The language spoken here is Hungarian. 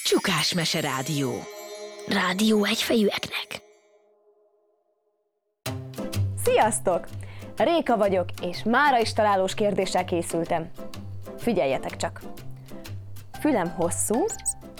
Csukás Mese Rádió. Rádió egyfejűeknek. Sziasztok! Réka vagyok, és mára is találós kérdéssel készültem. Figyeljetek csak! Fülem hosszú,